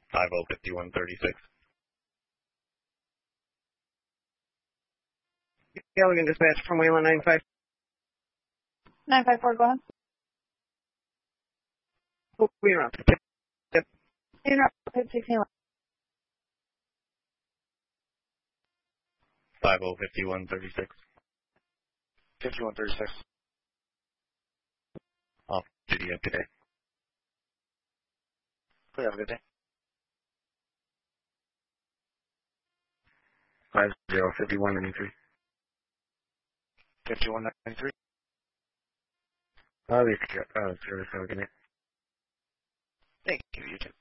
505136. Gilligan dispatch from Wayland 95. 954, go ahead. We interrupt. Interrupt, 16. 505136. 5136. Off duty today. Please have a good day. 505193. 5193. Service, have a good night. Thank you, you too.